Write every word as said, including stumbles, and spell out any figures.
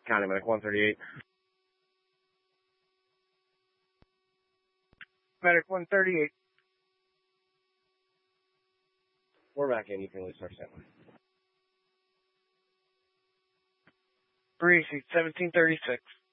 County Medic one thirty-eight. Medic one thirty-eight. We're back in. You can release our standby. Three seat seventeen thirty-six.